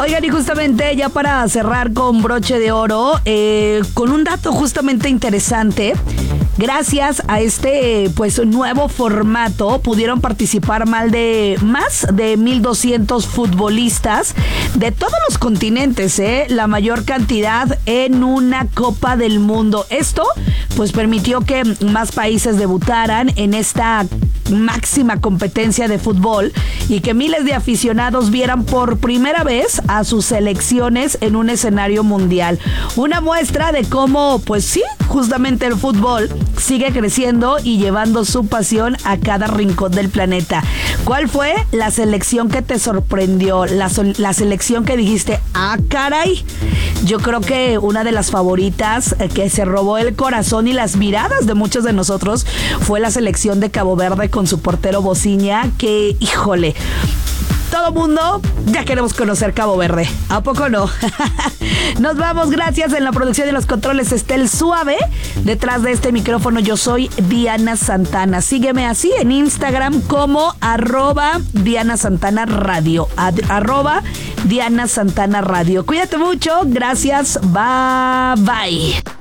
Oigan, y justamente ya para cerrar con broche de oro, con un dato justamente interesante. Gracias a este nuevo formato pudieron participar más de 1,200 futbolistas de todos los continentes, la mayor cantidad en una Copa del Mundo. Esto pues permitió que más países debutaran en esta máxima competencia de fútbol y que miles de aficionados vieran por primera vez a sus selecciones en un escenario mundial. Una muestra de cómo, pues sí, justamente el fútbol sigue creciendo y llevando su pasión a cada rincón del planeta. ¿Cuál fue la selección que te sorprendió? La selección que dijiste, ¡ah, caray! Yo creo que una de las favoritas que se robó el corazón y las miradas de muchos de nosotros fue la selección de Cabo Verde con su portero Bociña, que, híjole, todo mundo ya queremos conocer Cabo Verde. ¿A poco no? Nos vamos, gracias. En la producción de los controles está el Suave. Detrás de este micrófono yo soy Diana Santana. Sígueme así en Instagram como @Diana Santana Radio. @Diana Santana Radio. Cuídate mucho. Gracias. Bye.